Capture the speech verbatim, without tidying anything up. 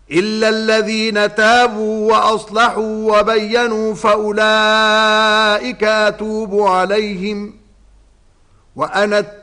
إلا الذين تابوا وأصلحوا وبينوا فأولئك أتوب عليهم وأنا